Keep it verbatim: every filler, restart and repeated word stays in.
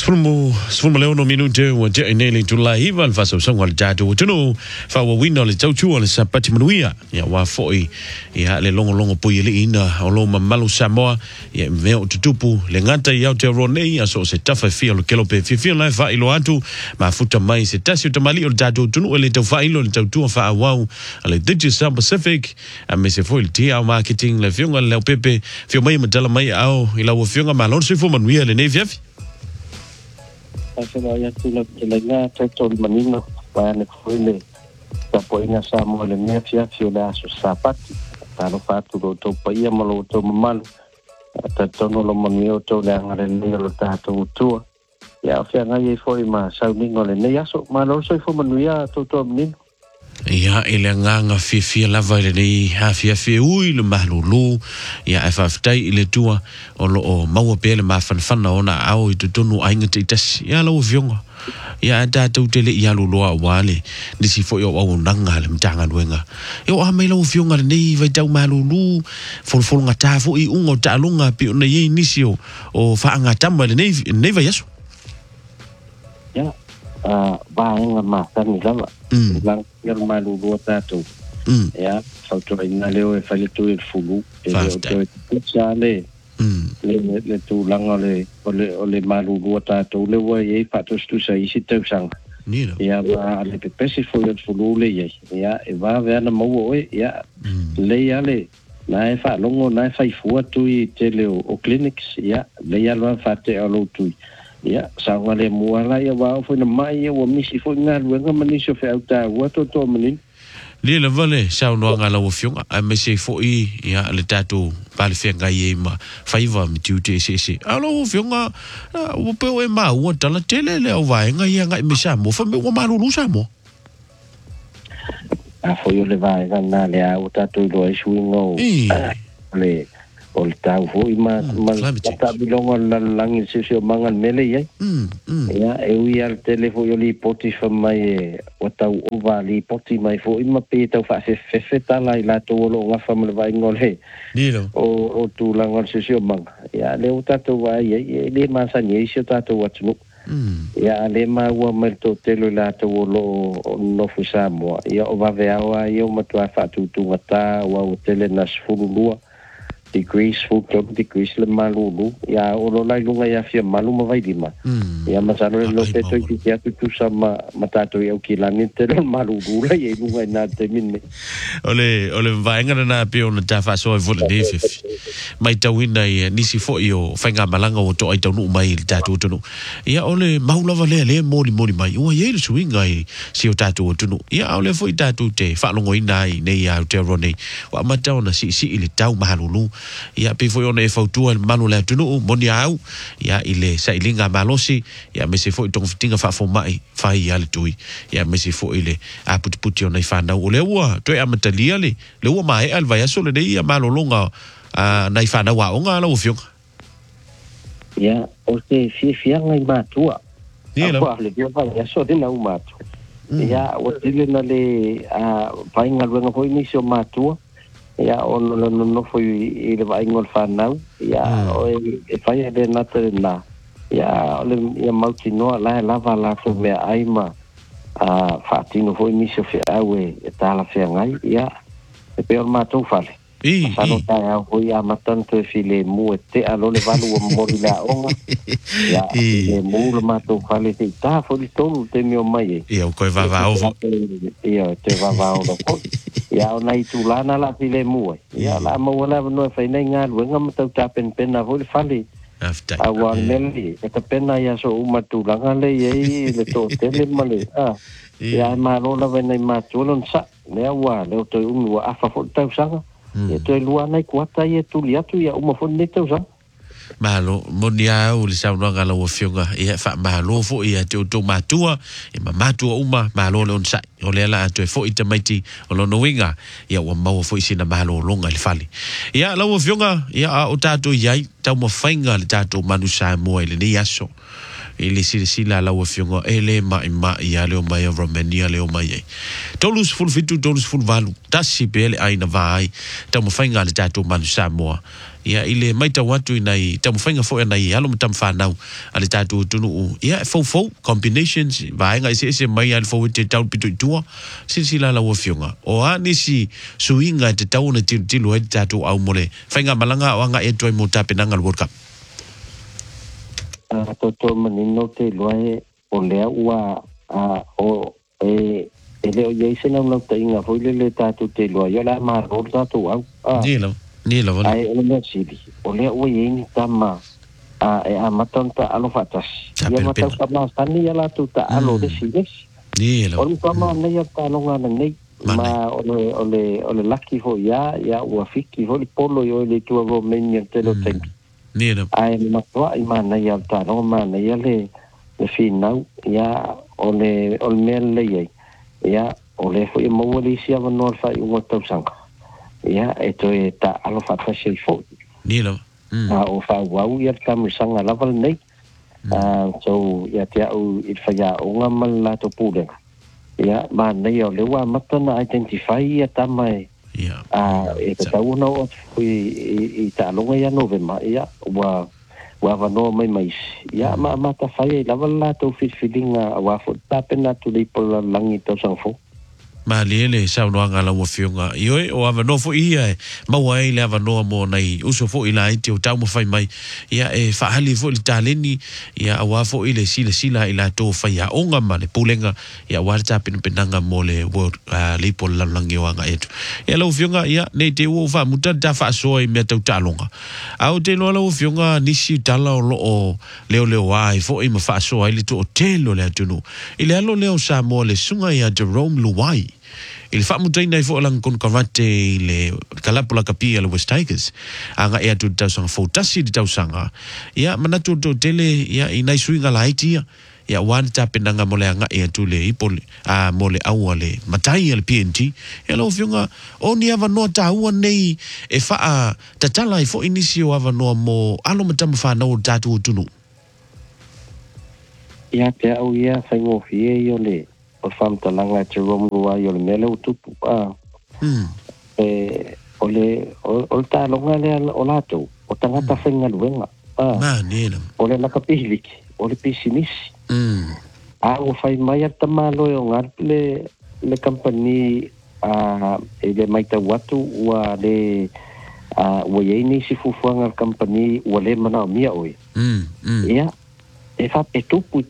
Sfulmo sfulmo leono minute wa te nele tulai ivan fa so sangwa jato tuno fa wa wino le tau le sapati manuia ya wa foi ya le longo longo po ile ina o lo mamalu Samoa ya veo tutupu le ngata ya te ronei aso se tafa fia lo kelo pe fia la fa ilo atu mafuta mai se tasi tamali o jato tuno le tau fa ilo le tau tu fa awau le Digi South Pacific a me se foi le tia marketing le fionga le pepe fio mai matala mai au ila wo fionga malon se fo manuia le ne fiafi Pasal ayat tu lah kelengah tektor menino banyak kuile tapi ingat sama le mafia fiola susapat kalau fatu do paia malo to mamal tatono lo menio to le ngare le lo tato tu ya fia ngai foi ma sau ningo le ne yaso malo so fo manuia to to menino ya ile nganga fi fi lava ile ni ha fi fi ui le mahlulu ya fa ftai ile tua o lo o maua pele ma fan fan ona au i tonu ainga te tas ya lo vionga ya da tu tele ya lo lo wale ni si fo yo au nanga le mtanga wenga yo a me lo vionga ni vai tau mahlulu fol fol nga ta fo i ungo ta lunga pi na ye inisio o fa nga tamba le nei nei vai yaso ya ah ba nga ma tan lava lang yang malu dua tato ya foto ina leo e fale tu el fulu e leo tu sale le le tu lang ole ole ole malu dua tato le wa ye fatos tu sai si tu sang ya ba le pepesi fo el fulu le ye ya e va ver na mo e ya le ya le na e fa longo na e fa fu tu i tele o clinics ya le ya va fa te alo tu ya sangale muala ya wa fo na mai ya wa misi fo ngal wenga manisho fe auta wa to to manin le le vale sa no ngala wo fiong a me se fo i ya le tato pa le fenga ye ma faiva mi tu te se se alo wo fiong a wo pe o ma wo tala tele le o va nga ya nga me sa mo fa me wo ma lu sa mo a fo yo le va nga na le a o tato do e swingo le ol tau fo ima man ta bilongo la langi se se mangan mele ye ya e ui al telefo yo li poti fa mai o tau o va li poti mai fo ima pe tau fa se fe fe ta la la to lo nga fa me vai ngole o o tu langol se se mang ya le o tatu va ye le ma sa ni se tatu wa tnu ya le ma wa me to telo la to lo no fu sa mo ya o va ve awa yo ma tu fa tu tu ta wa o tele na sfulu lua degrees full club degrees le malulu ya olo lai lunga ya fia malu ma vai lima ya masalo lo peto i kia tu tu sama matato ya ukilani te lo malulu la ya lunga na te minne ole ole vai ngana na pe ona ta fa so e vola de fif mai tawina ia nisi fo io fainga malanga o to ai tonu mai tatu tonu ya ole maula vale le moli moli mai o ye le swinga i si o tatu tonu ya ole fo tatu te fa longo ina i nei ya te rone wa mata ona si si ile tau malulu ya pe foi ona e fautua le manu le tunu moni au ya ile sa ilinga malosi ya me se foi tong fitinga fa fo mai fa ia le tui ya me se foi ile a put put ona fa na o le wa to e amatalia le le wa mai al vai aso le dei ya malolonga a na fa na wa onga la o fio ya o se fi fi ngai matua ni la le dia fa ya so de na umatu ya o dile na le a vai ngal wenga foi ni so matua ya on no no no foi i le vai ngol fa nau ya o e fai de na te na ya le ya mauti no la la va la fo me ai ma a fatino foi mi se fe awe e tala fe ngai ya e pe ma tu fale i sa no ta ya foi a matan to file mu te alo le valu o mo la onga ya e mu le ma tu fale te ta fo li tonu te mi o mai e o koi va va o ya te va va o ya ona i tu lana la file mu ya la mo wala no fa nei nga lu nga mata ta pen pen na vol fale after awan meli e ta pena ya so uma tu langa le ye le to tele male ah ya ma no la venai ma tu lon sa le wa le to un wa afa fo ta sanga e to lu ana ku ata ye tu ya tu ya uma fo ne ta sanga malo monia o le sa no ngala o fionga e fa malo fo ia to to matua e ma matua uma malo le on sa o le la to fo ita maiti o lo no winga ia o mau fo isina malo longa le fali ia la o fionga ia o tato ia ta mo fainga le tato manusa mo ele ni aso ele si si la la o fionga ele ma ma ia le o mai o Romania le o mai tolus full fitu tolus full valu tasi pele ai na vai ta mo fainga le tato manusa mo ia ile mai tau atu nai tamu whainga fo nai alo tam whanau ale tātou tunu ia fo fo combinations vaenga ese ese mai al fo te tau pitu tua si si la la wo fionga o a nisi suinga te tau na tilu tilu e tātou au mole whainga malanga o anga e toi mo tāpenanga World Cup a toto manino te loe o lea ua a o e ele o yei se nau ta inga foi le tātou te loe yo la ma rol tātou au nilo nilo vale ai o le sili o lea ua yei ni tama a e a matan ta alo fatas ia matan ta ma tani ya la tu ta alo de sides nilo o tama nei ya ta longa nei ma o le o le o le laki ho ya ya ua fiki ho le polo yo le tu vo meni te lo tempi nilo ai ma tua i ma nei ya ta no ma nei ya le le finau ya o le o le mel le ye ya o le fo i mo le sia va no fa i mo tau sanga ya e to e ta alo fatas se fo nilo a o fa wau ia kam sanga laval nei a so ia te au i fa ya o nga mal la to pule ia ma nei o le wa matana identify ia tamai ia a e ta tau no i i ta longa ia novema ia wa wa va no mai mai ia ma ma ta fa ia laval la to fit filinga wa fo ta pena tu le pola langi to sang fo ma lele sa no anga la wo fionga io o ava no fo ia ma wa ile ava no mo nei uso fo ila ite o tau mo fai mai ia e fa hali fo le taleni ia wa fo ile sila sila ila to fa ia onga ma le pulenga ia wa ta pin penanga mo le world le pol la langi wa nga etu ia lo fionga ia nei te wo fa muta da fa so i me tau talonga au te lo lo fionga nisi tala o lo o leo leo ai fo i ma fa so ai le to telo le tunu ile alo leo sa mo le sunga ia Jerome Luai il fa mutai nei fo lang kon karate le kalapula kapia le West Tigers anga e tu tau sanga fotasi di tau sanga ia manatu to tele ia i nai suinga la itia ia wan ta penanga mole anga e tu le ipole a mole au le matai le P N G ia lo fiunga oni ava no ta ua nei e fa a tatala i fo inisio ava no mo alo matama fa no tatu tunu ia te au ia fa ngo fie yo le o fam talanga Jerome Luai o le mele utupu a e o le o ta longa le o lato o tangata whainga luenga ma nena o le naka pihiliki o le pisinisi a o whai mai at tamalo o ngar le le company a e le maita watu ua le a ua yei ni si fufuanga company ua le mana o mia oi ia e fa e tupu